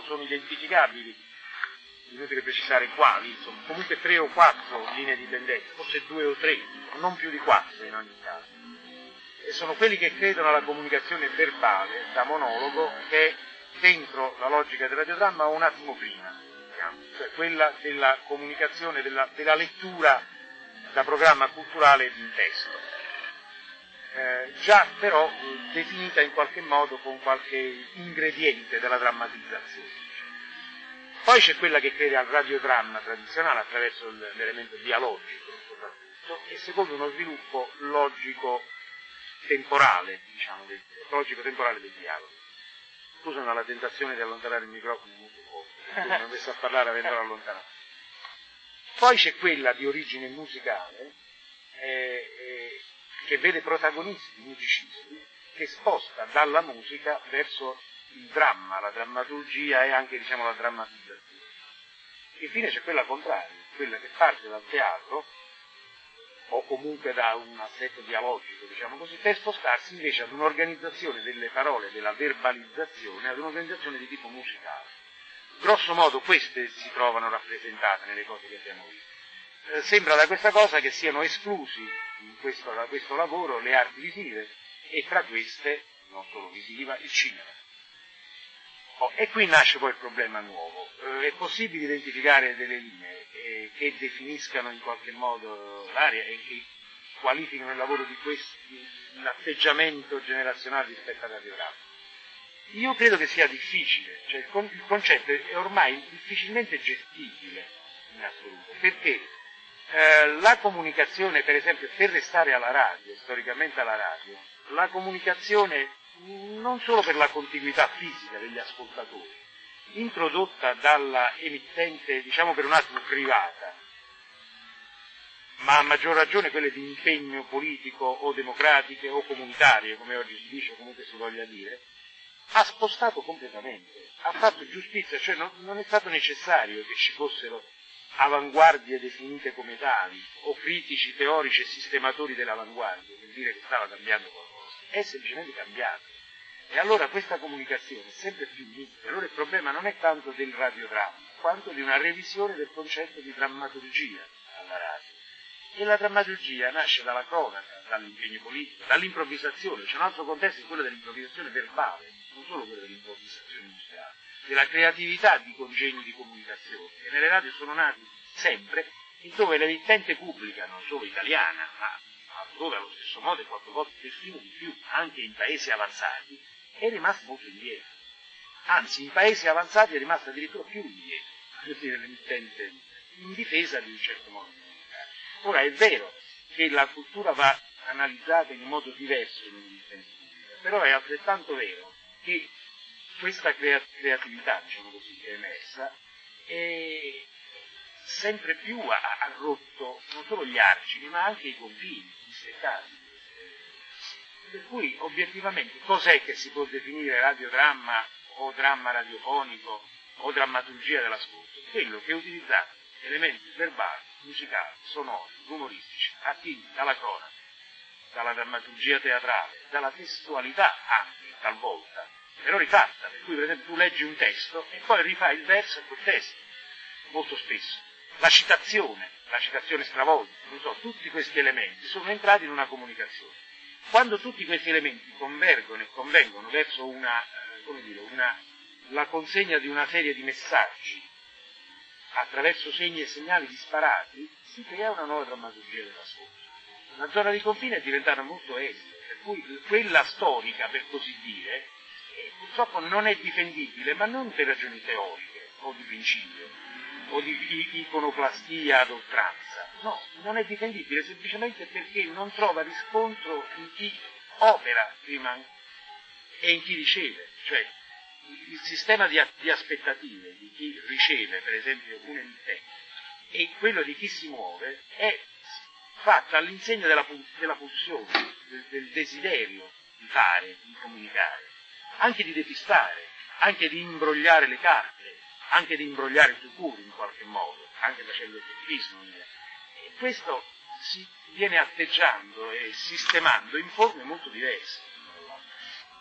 sono identificabili, inutile precisare quali, insomma, comunque 3 o 4 linee di tendenza, forse 2 o 3, non più di 4 in ogni caso. E sono quelli che credono alla comunicazione verbale, da monologo, che è dentro la logica del radiodramma un attimo prima, diciamo, cioè quella della comunicazione, della lettura da programma culturale di un testo. Già però definita in qualche modo con qualche ingrediente della drammatizzazione. Poi c'è quella che crede al radiodramma tradizionale attraverso l'elemento dialogico, soprattutto, e secondo uno sviluppo logico-temporale, diciamo, logico-temporale del dialogo. Scusano la tentazione di allontanare il microfono molto poco, perché non avessi a parlare avendolo allontanato. Poi c'è quella di origine musicale, che vede protagonisti musicisti, che sposta dalla musica verso il dramma, la drammaturgia e anche, diciamo, la drammatizzazione. Infine c'è quella contraria, quella che parte dal teatro, o comunque da un assetto dialogico, diciamo così, per spostarsi invece ad un'organizzazione delle parole, della verbalizzazione, ad un'organizzazione di tipo musicale. Grosso modo queste si trovano rappresentate nelle cose che abbiamo visto. Sembra da questa cosa che siano esclusi da questo lavoro le arti visive, e tra queste, non solo visiva, il cinema. E qui nasce poi il problema nuovo. È possibile identificare delle linee che definiscano in qualche modo l'area e che qualificano il lavoro di questi, l'atteggiamento generazionale rispetto al radiogramma? Io credo che sia difficile, cioè il concetto è ormai difficilmente gestibile in assoluto, perché la comunicazione, per esempio, per restare alla radio, storicamente alla radio, la comunicazione non solo per la contiguità fisica degli ascoltatori, introdotta dalla emittente, diciamo per un attimo privata, ma a maggior ragione quelle di impegno politico o democratiche o comunitarie, come oggi si dice o comunque si voglia dire, ha spostato completamente, ha fatto giustizia, cioè non è stato necessario che ci fossero avanguardie definite come tali, o critici, teorici e sistematori dell'avanguardia, per dire che stava cambiando qualcosa, è semplicemente cambiato. E allora questa comunicazione è sempre più mista. Allora il problema non è tanto del radiodramma, quanto di una revisione del concetto di drammaturgia alla radio. E la drammaturgia nasce dalla cronaca, dall'impegno politico, dall'improvvisazione. C'è un altro contesto, quello dell'improvvisazione verbale, non solo quello dell'improvvisazione musicale, della creatività di congegni di comunicazione, che nelle radio sono nati sempre, e dove l'emittente pubblica, non solo italiana, ma altrove allo stesso modo e qualche volta persino di più, anche in paesi avanzati, è rimasta molto indietro. Anzi, in paesi avanzati è rimasta addirittura più indietro, per dire l'emittente, in difesa di un certo modo di comunicare. Ora è vero che la cultura va analizzata in modo diverso in un'emittente pubblica, però è altrettanto vero che questa creatività, diciamo così, che è emersa, sempre più ha rotto non solo gli argini, ma anche i confini, gli steccati. Per cui, obiettivamente, cos'è che si può definire radiodramma o dramma radiofonico o drammaturgia dell'ascolto? Quello che utilizza elementi verbali, musicali, sonori, umoristici, attinti dalla cronaca, dalla drammaturgia teatrale, dalla testualità anche, talvolta, però rifatta, per cui per esempio tu leggi un testo e poi rifai il verso a quel testo, molto spesso. La citazione stravolta, non so, tutti questi elementi sono entrati in una comunicazione. Quando tutti questi elementi convergono e convengono verso la consegna di una serie di messaggi attraverso segni e segnali disparati, si crea una nuova drammaturgia dell'ascolto. La zona di confine è diventata molto est, per cui quella storica, per così dire, purtroppo non è difendibile, ma non per ragioni teoriche o di principio o di iconoclastia ad oltranza. No, non è difendibile semplicemente perché non trova riscontro in chi opera prima e in chi riceve, cioè il sistema di aspettative di chi riceve, per esempio, un emittente, e quello di chi si muove è fatta all'insegna della pulsione, del desiderio di fare, di comunicare, anche di depistare, anche di imbrogliare le carte, anche di imbrogliare il futuro in qualche modo, anche facendo il tecnismo. E questo si viene atteggiando e sistemando in forme molto diverse.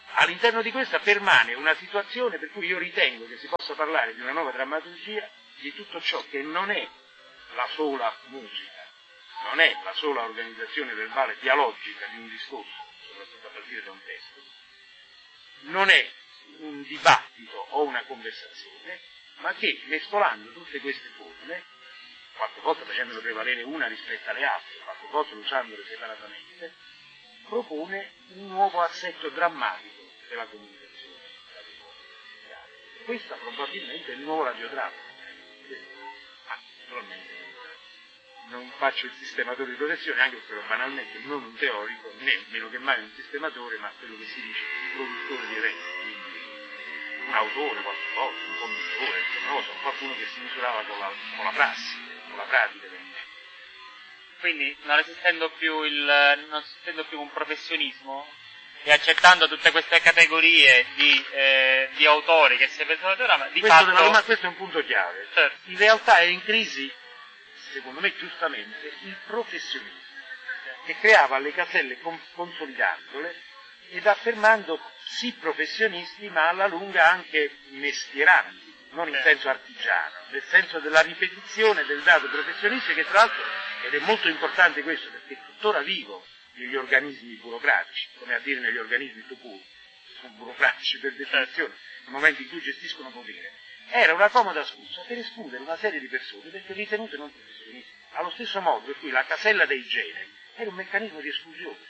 All'interno di questa permane una situazione per cui io ritengo che si possa parlare di una nuova drammaturgia di tutto ciò che non è la sola musica, non è la sola organizzazione verbale dialogica di un discorso, soprattutto a partire da un testo, non è un dibattito o una conversazione, ma che mescolando tutte queste forme, qualche volta facendolo prevalere una rispetto alle altre, qualche volta usandole separatamente, propone un nuovo assetto drammatico della comunicazione. Questo probabilmente è il nuovo radiodramma. Ma naturalmente non faccio il sistematore di professione, anche perché banalmente non un teorico, né meno che mai un sistematore, ma quello che si dice produttore di eventi, quindi un autore, qualche volta, un conduttore, non lo so, qualcuno che si misurava con la prassi, con la pratica del tempo. Quindi non esistendo più un professionismo e accettando tutte queste categorie di autori che si pensano al dramma, di fatto... Questo è un punto chiave. Certo. In realtà è in crisi, secondo me giustamente, il professionismo, che creava le caselle consolidandole ed affermando sì professionisti, ma alla lunga anche mestieranti, non in senso artigiano, nel senso della ripetizione del dato professionista che tra l'altro, ed è molto importante questo perché è tuttora vivo negli organismi burocratici, come a dire negli organismi tout court, sono burocratici per definizione, nel momento in cui gestiscono potere, era una comoda scusa per escludere una serie di persone perché ritenute non professionisti, allo stesso modo per cui la casella dei generi era un meccanismo di esclusione.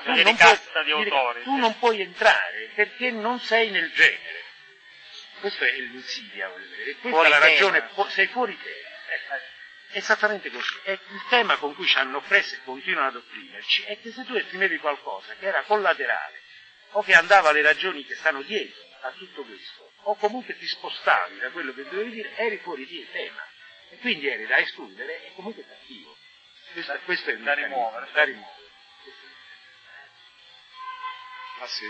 Tu non puoi entrare perché non sei nel genere. Questa è l'insidia, e questa è la ragione, sei fuori tema. Esattamente così. È il tema con cui ci hanno oppresso e continuano ad opprimerci, è che se tu esprimevi qualcosa che era collaterale, o che andava alle ragioni che stanno dietro a tutto questo, o comunque ti spostavi da quello che dovevi dire, eri fuori di tema. E quindi eri da escludere e comunque cattivo. Questo è il meccanismo. Da rimuovere. Ah sì?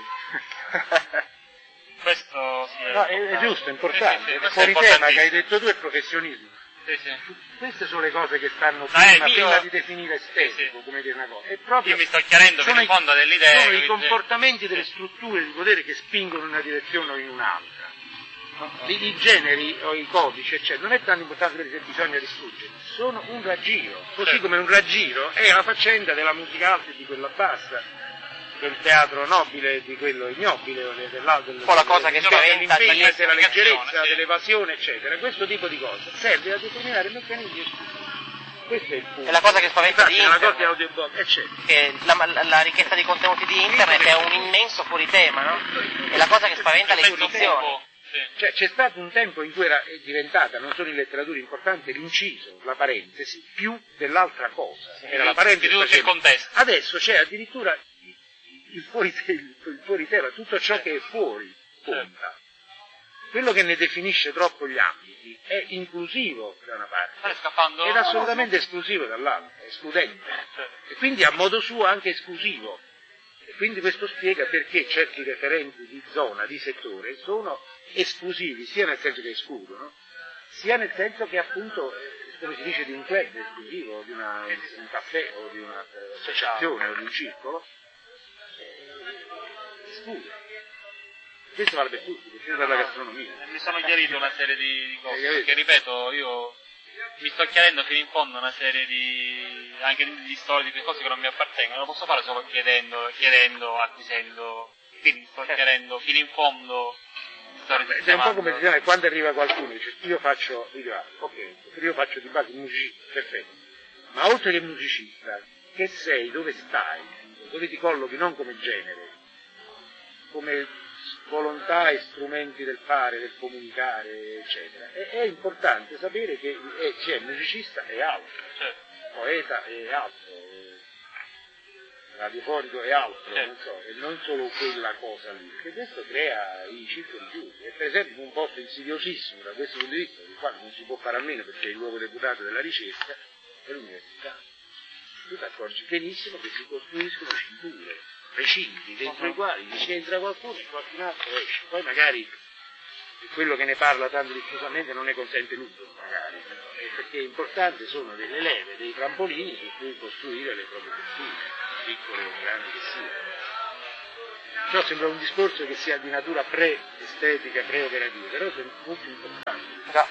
Questo sì, no, è giusto, è importante. Sì, Fuori tema che hai detto tu è professionismo. Sì. Queste sono le cose che stanno prima di definire estetico, come dire una cosa. È proprio, io mi sto chiarendo fino in fondo dell'idea. Sono i comportamenti delle strutture di potere che spingono in una direzione o in un'altra. I generi o i codici, eccetera, non è tanto importante perché bisogna distruggerli, sono un raggiro, così come un raggiro è la faccenda della musica alta e di quella bassa, del teatro nobile e di quello ignobile, un po' la cosa che spaventa dell'impegno, della leggerezza, dell'evasione, eccetera. Questo tipo di cose serve a determinare meccanismi esclusivi. Questo è il punto. È la cosa che spaventa di internet, che la ricchezza di contenuti di internet è un immenso fuoritema, no? È la cosa che spaventa le istituzioni. Cioè, c'è stato un tempo in cui è diventata, non solo in letteratura importante, l'inciso, la parentesi, più dell'altra cosa. Era la parentesi il contesto. Adesso c'è addirittura il fuori-tema, tutto ciò che è fuori conta. Quello che ne definisce troppo gli ambiti è inclusivo da una parte ed assolutamente esclusivo dall'altra, escludente. E quindi a modo suo anche esclusivo. E quindi questo spiega perché certi referenti di zona, di settore, sono esclusivi, sia nel senso che escludono, sia nel senso che appunto, come si dice, di un club esclusivo, di un caffè o di un'associazione o di un circolo, esclude. Questo vale per tutti, persino per la gastronomia. Mi sono chiarito una serie di cose, perché ripeto, io mi sto chiarendo fino in fondo una serie anche di storie, di cose che non mi appartengono, lo posso fare solo chiedendo, acquisendo, quindi sto chiarendo fino in fondo. È un po' come si dice, quando arriva qualcuno e dice io faccio di base musicista, perfetto, ma oltre che musicista, che sei, dove stai, dove ti collochi non come genere, come volontà e strumenti del fare, del comunicare, eccetera. È importante sapere che chi è musicista è altro, poeta è altro, radiofonico è altro, non so, e non solo quella cosa lì, perché questo crea i circoli chiusi. E per esempio un posto insidiosissimo da questo punto di vista, del quale non si può fare a meno perché è il luogo deputato della ricerca, è l'università. Tu ti accorgi benissimo che si costruiscono cinture, recinti, dentro i quali ci entra qualcuno e qualcun altro esce. Poi magari quello che ne parla tanto diffusamente non ne consente l'uso, magari, perché importante sono delle leve, dei trampolini su cui costruire le proprie culture, piccole o grandi che siano. Ciò sembra un discorso che sia di natura pre-estetica, pre-operativa, però è molto importante. Già.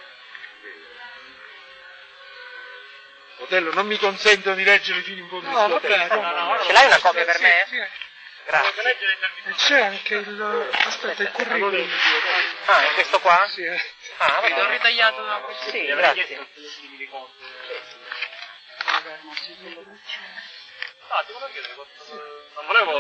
Otello, non mi consentono di leggere fino in fondo. No, vabbè, no. Ce l'hai una copia per me? Sì. Grazie. E c'è anche il... aspetta, il curriculum. Ah, è questo qua? Sì, Ah, L'ho vabbè. ritagliato da questo. Sì, grazie. No, ti volevo chiedere non volevo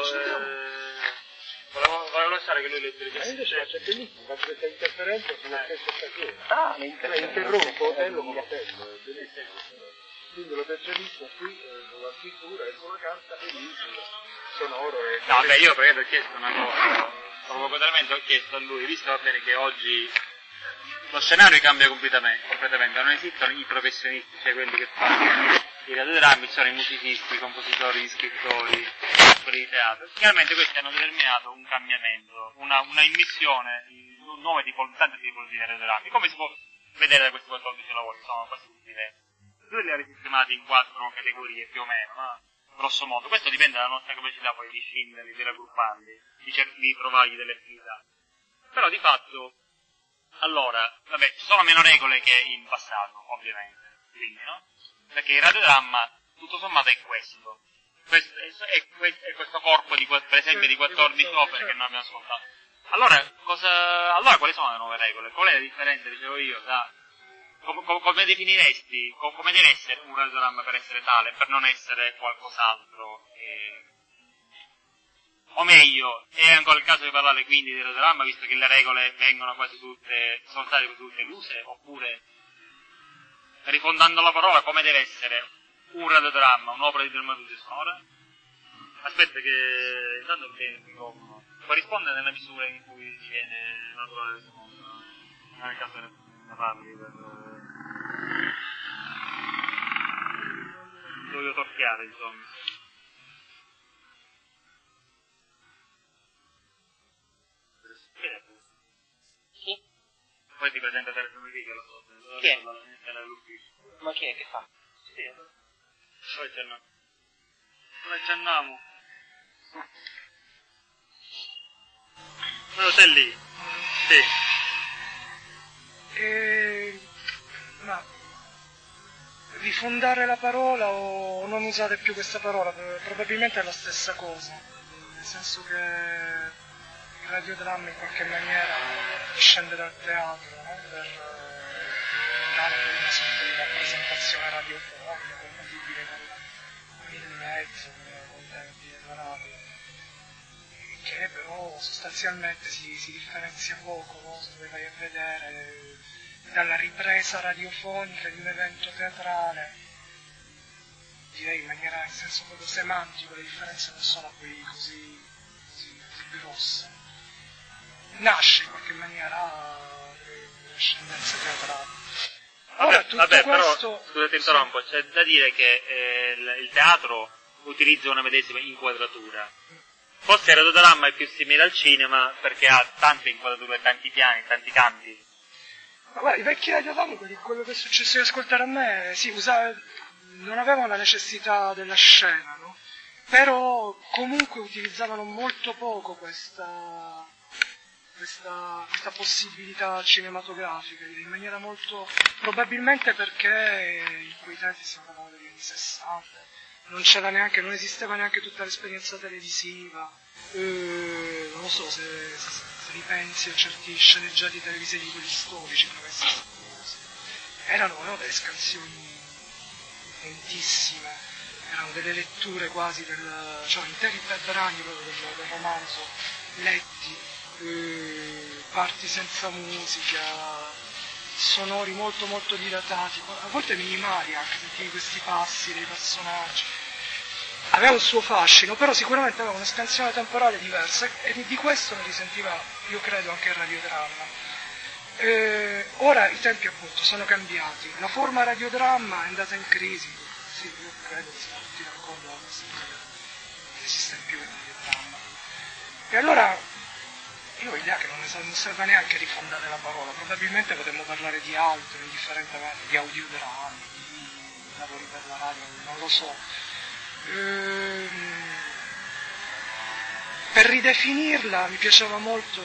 lasciare che lui leggesse. Invece c'è benissimo, faccio questa interferenza sulla stessa occasione. Ah, mi interessa. Interrompo Otello con Otello, è bellissimo. Quindi lo percepisco qui con la scrittura e con la carta e lì sonoro e... No, beh, io perché ho chiesto una cosa, provocatoriamente ho chiesto a lui, visto va bene che oggi lo scenario cambia completamente, non esistono i professionisti, cioè quelli che fanno i radiodrammi, ci sono i musicisti, i compositori, gli scrittori, quelli di teatro. Chiaramente questi hanno determinato un cambiamento, una immissione di nuove tante tipologie di radiodrammi. Come si può vedere da questi 14 lavori, sono quasi tutti diversi. Lui li ha risistemati in 4 categorie più o meno, ma grosso modo. Questo dipende dalla nostra capacità poi di scinderli, di raggrupparli, di trovargli delle affinità. Però di fatto, allora, vabbè, ci sono meno regole che in passato, ovviamente, quindi, no? Perché il radiodramma, tutto sommato, è questo. È questo corpo, per esempio, di 14 opere che noi abbiamo ascoltato. Allora quali sono le nuove regole? Qual è la differenza, dicevo io, da... Come definiresti, come deve essere un radiodramma per essere tale, per non essere qualcos'altro? O meglio, è ancora il caso di parlare quindi di radiodramma, visto che le regole sono state quasi tutte eluse, oppure, rifondando la parola, come deve essere un radiodramma, un'opera di drammaturgia sonora? Aspetta che intanto può rispondere nella misura in cui ci viene naturale risposta, nel caso ne parli per... voglio tocchiare, insomma. Chi? Poi ti presenta Terzo Medica, lo so. Chi è? Dall'ufficio. Ma chi è che fa? Sì. Noi accenniamo. Quello sei lì. Sì. Ma rifondare la parola o non usare più questa parola probabilmente è la stessa cosa, nel senso che il radiodramma in qualche maniera scende dal teatro, no? Per dare una sorta di rappresentazione radiofonica compatibile con il mezzo, con i tempi della radio, che però sostanzialmente si differenzia poco, no? Se vai a vedere dalla ripresa radiofonica di un evento teatrale, direi in maniera in senso proprio semantico, le differenze non sono poi così grosse. Nasce in qualche maniera l'ascendenza teatrale. Ora, vabbè, questo... però, scusa ti interrompo, c'è da dire che il teatro utilizza una medesima inquadratura. Forse il radiodramma è più simile al cinema perché ha tante inquadrature, tanti piani, tanti cambi. Ma guarda, i vecchi radiodrammi, quello che è successo di ascoltare a me, sì, non avevano la necessità della scena, no? Però comunque utilizzavano molto poco questa possibilità cinematografica, in maniera molto... probabilmente perché in quei tempi stiamo parlando degli anni 60, non esisteva neanche tutta l'esperienza televisiva, non lo so se ripensi a certi sceneggiati televisivi di quelli storici, erano delle scansioni lentissime, erano delle letture quasi cioè interi brani proprio del romanzo letti, parti senza musica, sonori molto molto dilatati, a volte minimali anche, sentivi questi passi dei personaggi. Aveva un suo fascino, però sicuramente aveva una scansione temporale diversa e di questo ne risentiva, io credo, anche il radiodramma. Ora i tempi appunto sono cambiati, la forma radiodramma è andata in crisi, sì, io credo che siamo tutti d'accordo con questo, non esiste più il radiodramma. E allora io ho l'idea che non serve neanche rifondare la parola, probabilmente potremmo parlare di altro, indifferentemente, di audiodrammi, di lavori per la radio, non lo so. per ridefinirla mi piaceva molto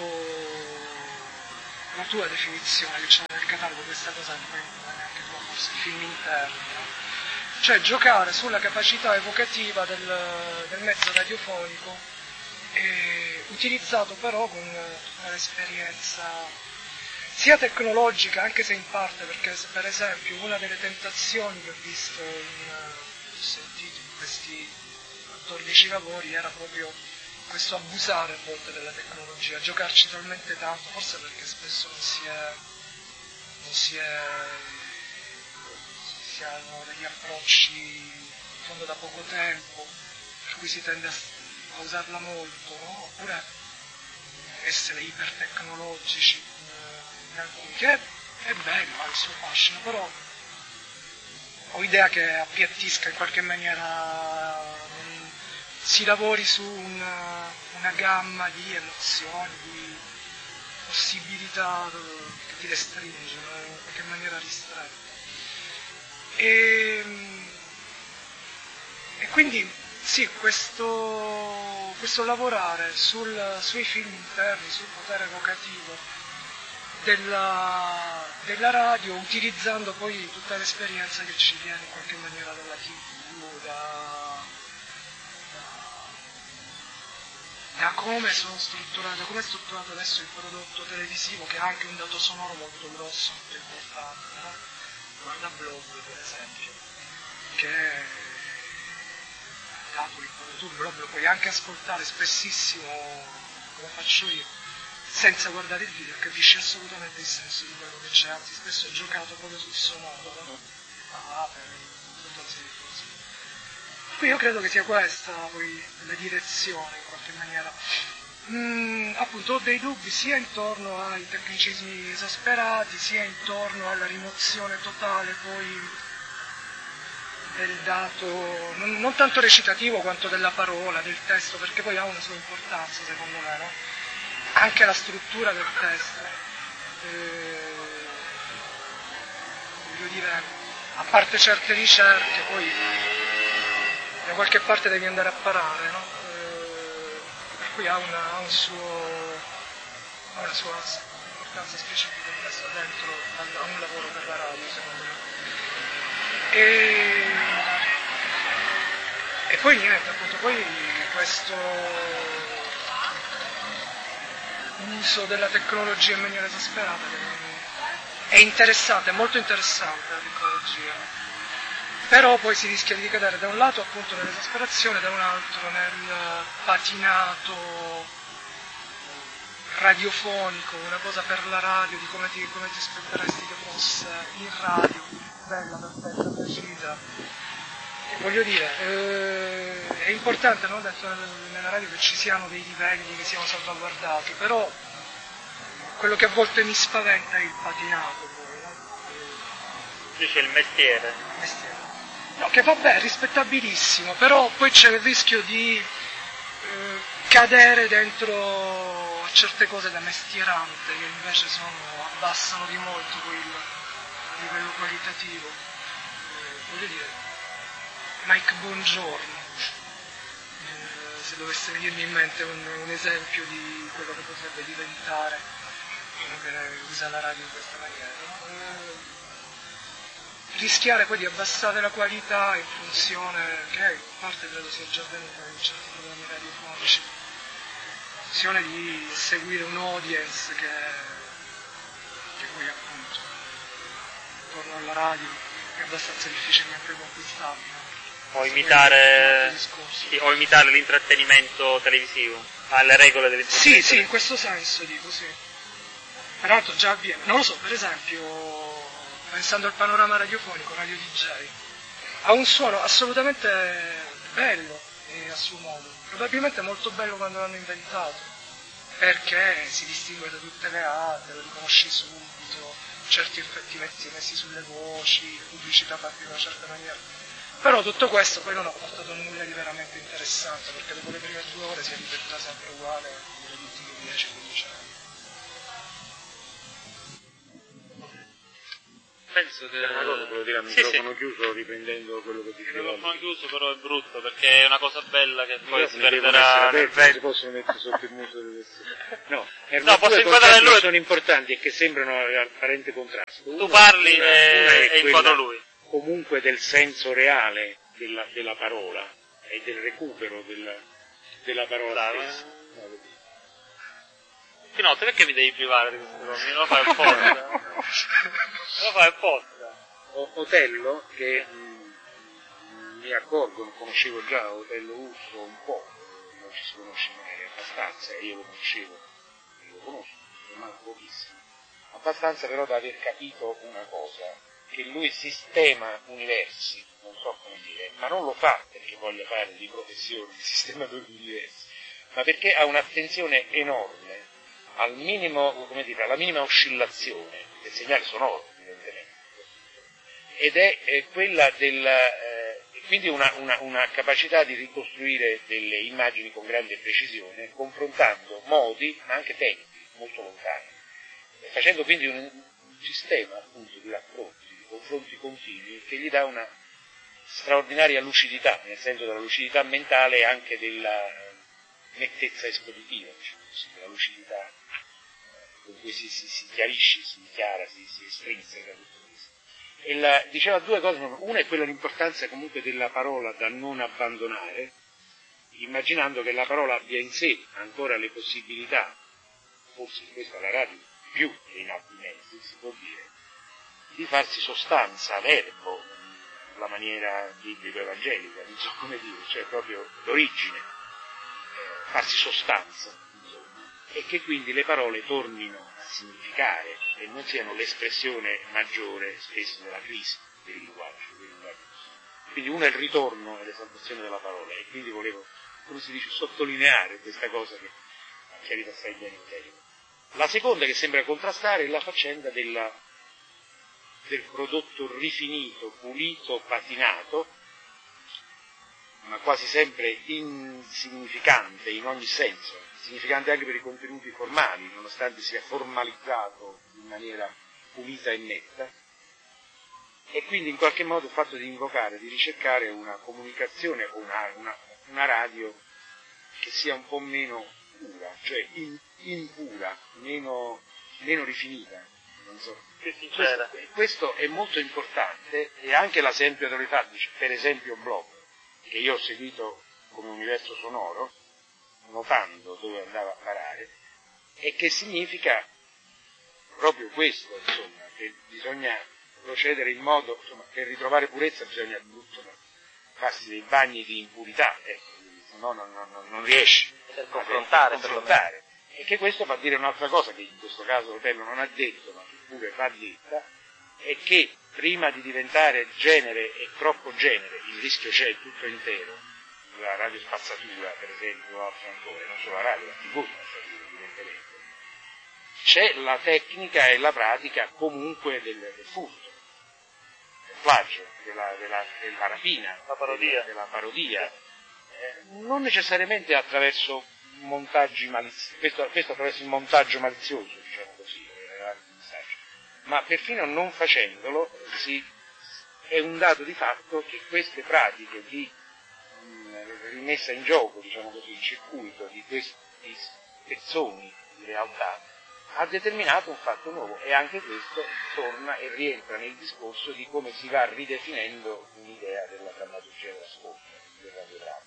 la tua definizione che c'è nel catalogo, questa cosa che poi non è neanche tua, forse film interni, no? Cioè giocare sulla capacità evocativa del mezzo radiofonico, utilizzato però con tutta l'esperienza sia tecnologica, anche se in parte, perché per esempio una delle tentazioni che ho visto ho sentito in questi 14 lavori era proprio questo abusare a volte della tecnologia, giocarci talmente tanto, forse perché spesso si hanno degli approcci in fondo da poco tempo, per cui si tende a usarla molto, no? Oppure essere ipertecnologici in alcuni, che è bello, ha il suo fascino, però ho idea che appiattisca in qualche maniera, si lavori su una gamma di emozioni, di possibilità che ti restringono, in qualche maniera ristretta. E quindi sì, questo lavorare sui film interni, sul potere evocativo della radio, utilizzando poi tutta l'esperienza che ci viene in qualche maniera dalla TV, da come è strutturato adesso il prodotto televisivo, che ha anche un dato sonoro molto grosso, molto importante, no? Guarda Blog per esempio, che tu Blog lo puoi anche ascoltare spessissimo, come faccio io, senza guardare il video, capisci assolutamente il senso di quello che c'è, anzi spesso è giocato proprio sul sonoro, no? Per tutta una serie di cose. Qui io credo che sia questa poi la direzione in qualche maniera. Appunto ho dei dubbi sia intorno ai tecnicismi esasperati, sia intorno alla rimozione totale poi del dato, non tanto recitativo quanto della parola, del testo, perché poi ha una sua importanza secondo me, no? Anche la struttura del testo. Voglio dire, a parte certe ricerche, poi da qualche parte devi andare a parare, no? Per cui ha una sua importanza specifica questo dentro a un lavoro per la radio, secondo me. E poi niente, appunto, poi questo uso della tecnologia in maniera esasperata è interessante, è molto interessante la tecnologia, però poi si rischia di ricadere da un lato appunto nell'esasperazione, da un altro nel patinato radiofonico, una cosa per la radio, di come ti aspetteresti che fosse in radio, bella, perfetta, precisa. E voglio dire, è importante, no, dentro nella radio che ci siano dei livelli che siano salvaguardati, però quello che a volte mi spaventa è il patinato poi, no? Dice il mestiere. No, che vabbè, è rispettabilissimo, però poi c'è il rischio di cadere dentro a certe cose da mestierante, che invece abbassano di molto poi il livello qualitativo. Voglio dire, Mike Bongiorno, se dovesse venirmi in mente un esempio di quello che potrebbe diventare uno che usa la radio in questa maniera, no? Rischiare poi di abbassare la qualità in funzione, che in parte credo sia già avvenuta in certi programmi radiofonici, in funzione di seguire un audience che poi appunto intorno alla radio è abbastanza difficilmente conquistabile. O imitare l'intrattenimento televisivo, alle regole dell'intrattenimento. Sì, in questo senso dico, sì. Peraltro già avviene, non lo so, per esempio, pensando al panorama radiofonico, Radio DJ, ha un suono assolutamente bello a suo modo, probabilmente molto bello quando l'hanno inventato, perché si distingue da tutte le altre, lo riconosci subito, certi effetti messi sulle voci, le pubblicità fatte in una certa maniera. Però tutto questo poi non ha portato a nulla di veramente interessante, perché dopo le prime 2 ore si è ripetuta sempre uguale come gli ultimi 10-15 anni. Penso che... È una cosa quello dire al microfono chiuso, riprendendo quello che dicevo. Il microfono chiuso però è brutto, perché è una cosa bella che poi si perderà nel non si vento. possono mettere sotto il muso di questo. No, No, posso inquadrare lui. sono importanti e che sembrano apparente contrasto. Tu parli e inquadro lui. Comunque del senso reale della parola e del recupero della parola stessa. Notte, perché mi devi privare di queste cose? Non lo fai apposta. Non lo fai apposta. Otello, che mi accorgo, non conoscevo già Otello Urso un po', non ci si conosce mai abbastanza, e io lo conoscevo, lo conosco, ormai pochissimo, abbastanza però da aver capito una cosa, che lui sistema universi, non so come dire, ma non lo fa perché voglia fare di professione di sistematore di universi, ma perché ha un'attenzione enorme al minimo, come dire, alla minima oscillazione del segnale sonoro, evidentemente, ed è quella quindi una capacità di ricostruire delle immagini con grande precisione, confrontando modi, ma anche tempi molto lontani, facendo quindi un sistema appunto di raffronti, di confronti continui, che gli dà una straordinaria lucidità, nel senso della lucidità mentale e anche della nettezza espositiva, diciamo così, della lucidità con cui si chiarisce, si dichiara, si estrinseca tutto questo. E diceva due cose, una è quella l'importanza comunque della parola da non abbandonare, immaginando che la parola abbia in sé ancora le possibilità, forse questa è la radio più che in altri mezzi, si può dire, di farsi sostanza, verbo, la maniera biblico-evangelica, non so come dire, cioè proprio l'origine, farsi sostanza, e che quindi le parole tornino a significare e non siano l'espressione maggiore spesso della crisi del linguaggio. Quindi uno è il ritorno e l'esaltazione della parola, e quindi volevo, come si dice, sottolineare questa cosa che ha chiarito assai bene in tempo. La seconda, che sembra contrastare, è la faccenda del prodotto rifinito, pulito, patinato, ma quasi sempre insignificante in ogni senso, significante anche per i contenuti formali, nonostante sia formalizzato in maniera pulita e netta, e quindi in qualche modo il fatto di invocare, di ricercare una comunicazione o una radio che sia un po' meno pura, cioè impura, meno rifinita, non so. Questo è molto importante, e anche la semplice autorità, per esempio Bloch, che io ho seguito come universo sonoro, notando dove andava a parare, e che significa proprio questo, insomma, che bisogna procedere in modo, insomma, per ritrovare purezza bisogna farsi dei bagni di impurità, se no non riesci a confrontare. E che questo fa dire un'altra cosa, che in questo caso Otello non ha detto, ma che pure va detta, è che prima di diventare genere e troppo genere, il rischio c'è tutto intero, la radiospazzatura per esempio, o altro ancora, non solo la radio, la TV spazzatura evidentemente, c'è la tecnica e la pratica comunque del furto, del plagio, della rapina, della parodia, non necessariamente attraverso montaggi maliziosi, questo attraverso il montaggio malizioso, diciamo così, ma perfino non facendolo è un dato di fatto che queste pratiche di rimessa in gioco, diciamo così, il circuito di questi spezzoni di realtà ha determinato un fatto nuovo, e anche questo torna e rientra nel discorso di come si va ridefinendo un'idea della drammaturgia dell'ascolto, del radiodramma,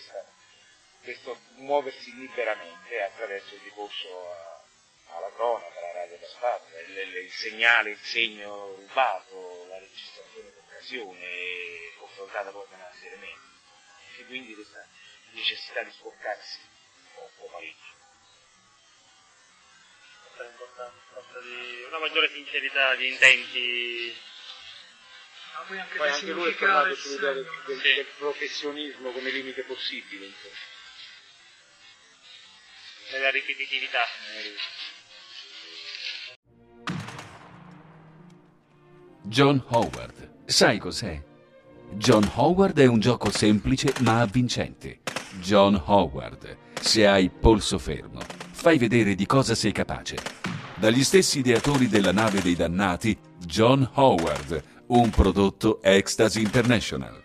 questo muoversi liberamente attraverso il ricorso alla cronaca, alla radio da spazio, il segnale, il segno rubato, la registrazione d'occasione confrontata poi con altri elementi, e quindi questa necessità di sporcarsi un po' parecchio. Una maggiore sincerità di intenti. Poi anche lui è tornato sull'idea del professionismo come limite possibile, insomma. Della ripetitività. John Howard. Sai cos'è? John Howard è un gioco semplice ma avvincente. John Howard. Se hai polso fermo, fai vedere di cosa sei capace. dagli stessi ideatori della nave dei dannati, John Howard, un prodotto Ecstasy International.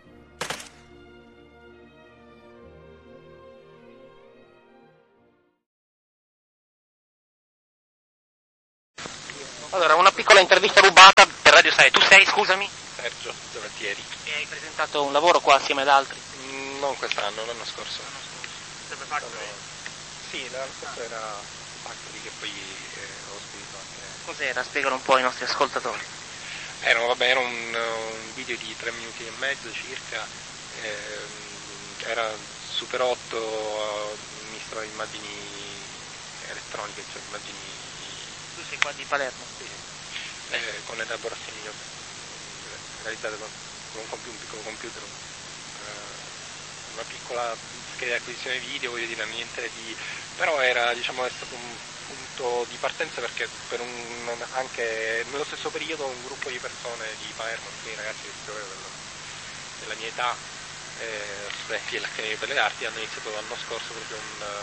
Allora, una piccola intervista rubata per Radio 6. Tu sei, scusami? Sergio Giovantieri. E hai presentato un lavoro qua assieme ad altri? Non quest'anno, l'anno scorso. Sempre Factory? Sì, l'anno scorso era Factory che poi ho spedito anche. Cos'era? Spiegalo un po' ai nostri ascoltatori. Era un video di 3 minuti e mezzo circa, era Super 8, misto a immagini elettroniche, cioè immagini. Tu sei qua di Palermo? Sì, con le elaborazioni realizzate con un piccolo computer, una piccola scheda di acquisizione video, voglio dire, niente di. Però era, diciamo, è stato un punto di partenza perché anche nello stesso periodo un gruppo di persone di Palermo, alcuni ragazzi che si trovavano della mia età, studenti dell'Accademia di Belle Arti, hanno iniziato l'anno scorso proprio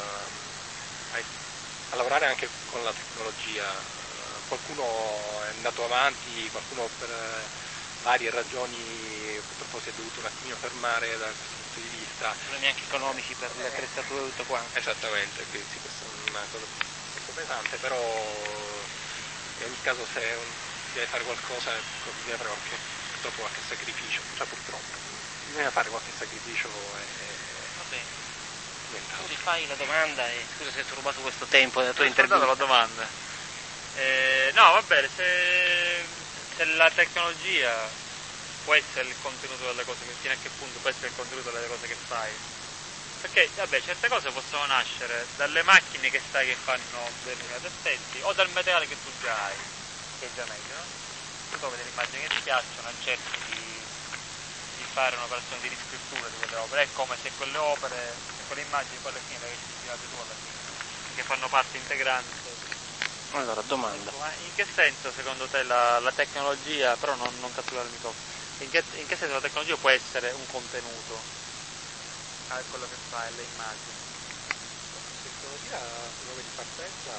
a lavorare anche con la tecnologia. Qualcuno è andato avanti, qualcuno per varie ragioni purtroppo si è dovuto un attimino fermare da questo punto di vista. Problemi anche economici per le attrezzature e tutto quanto. Esattamente, quindi sì, questa è una cosa piuttosto pesante, però in ogni caso se si deve fare qualcosa bisogna fare purtroppo qualche sacrificio, cioè purtroppo bisogna fare qualche sacrificio Va bene. Tu rifai la domanda e scusa se ti ho rubato questo tempo della tua intervista. intervista. La domanda. No, va bene, se la tecnologia può essere il contenuto delle cose, fino a che punto può essere il contenuto delle cose che fai? Perché, vabbè, certe cose possono nascere dalle macchine che sai che fanno determinati effetti, o dal materiale che tu già hai, che è già meglio, no? Tu trovi delle immagini che ti piacciono, cerchi di fare un'operazione di riscrittura di quelle opere, è come se quelle opere, quelle immagini poi alla fine le hai girate tu alla fine, che fanno parte integrante. Allora, domanda. Ma in che senso secondo te la tecnologia, però non catturare il microfono, in che senso la tecnologia può essere un contenuto a quello che fai, le immagini? La tecnologia a nome di partenza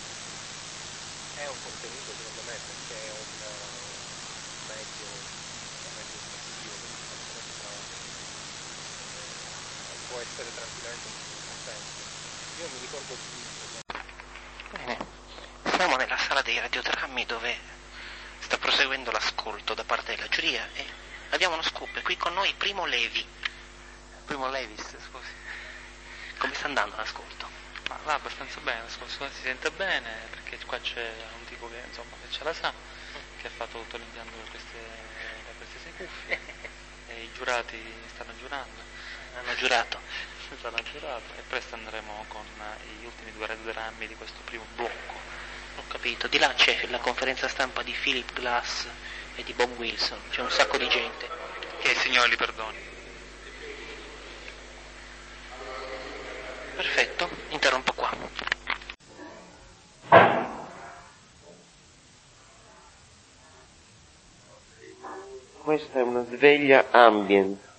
è un contenuto secondo me perché è un mezzo espressivo, può essere tranquillamente un contenuto. Io mi ricordo di. Bene. Siamo nella sala dei radiodrammi dove sta proseguendo l'ascolto da parte della giuria e abbiamo uno scoop. È qui con noi Primo Levi. Primo Levis, scusi. Come sta andando l'ascolto? Ma va abbastanza bene, l'ascolto si sente bene perché qua c'è un tipo che insomma che ce la sa, che ha fatto tutto l'impianto da queste sei cuffie e i giurati stanno giurando. Hanno giurato. Stanno giurato e presto andremo con gli ultimi 2 radiodrammi di questo primo blocco. Ho capito, di là c'è la conferenza stampa di Philip Glass e di Bob Wilson, c'è un sacco di gente. Che il Signore li perdoni. Perfetto, interrompo qua. Questa è una sveglia ambient.